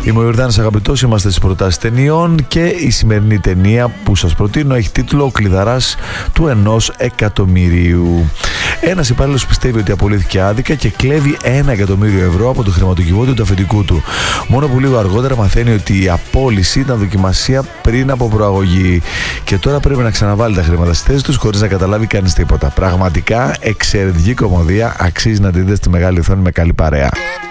Είμαι ο Ιορδάνης Αγαπητός, είμαστε στις προτάσεις ταινιών και η σημερινή ταινία που σας προτείνω έχει τίτλο «Ο κλειδαράς του 1.000.000». Ένας υπάλληλος πιστεύει ότι απολύθηκε άδικα και κλέβει 1.000.000 ευρώ από το χρηματοκιβώτιο του αφεντικού του. Μόνο που λίγο αργότερα μαθαίνει ότι η απόλυση ήταν δοκιμασία πριν από προαγωγή και τώρα πρέπει να ξαναβάλει τα χρήματα στη θέση τους χωρίς να καταλάβει κανείς τίποτα. Πραγματικά εξαιρετική κομμωδία, αξίζει να τη δείτε στη μεγάλη οθόνη με καλή παρέα.